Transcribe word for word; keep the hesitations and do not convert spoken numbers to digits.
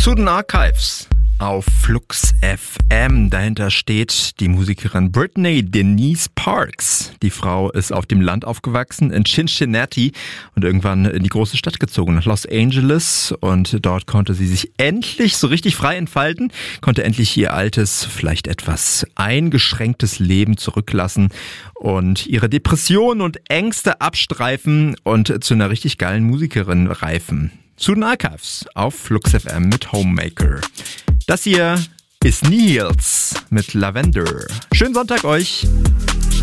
Zu den Archives auf Flux F M. Dahinter steht die Musikerin Brittany Denise Parks. Die Frau ist auf dem Land aufgewachsen, in Cincinnati, und irgendwann in die große Stadt gezogen, nach Los Angeles. Und dort konnte sie sich endlich so richtig frei entfalten, konnte endlich ihr altes, vielleicht etwas eingeschränktes Leben zurücklassen und ihre Depressionen und Ängste abstreifen und zu einer richtig geilen Musikerin reifen. Zu den Archives auf Flux F M mit Homemaker. Das hier ist Nils mit Lavender. Schönen Sonntag euch!